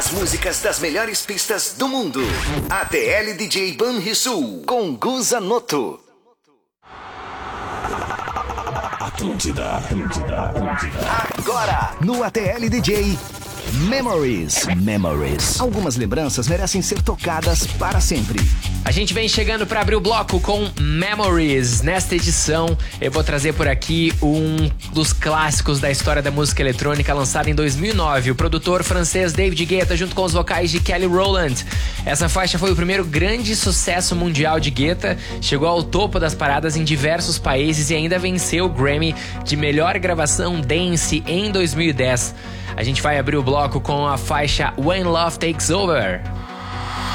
As músicas das melhores pistas do mundo. ATL DJ Banrisul com Guza Noto. Atlântida. Agora, no ATL DJ Memories. Algumas lembranças merecem ser tocadas para sempre. A gente vem chegando para abrir o bloco com Memories. Nesta edição, eu vou trazer por aqui um dos clássicos da história da música eletrônica, lançado em 2009. O produtor francês David Guetta, junto com os vocais de Kelly Rowland. Essa faixa foi o primeiro grande sucesso mundial de Guetta, chegou ao topo das paradas em diversos países e ainda venceu o Grammy de melhor gravação dance em 2010. A gente vai abrir o bloco com a faixa When Love Takes Over.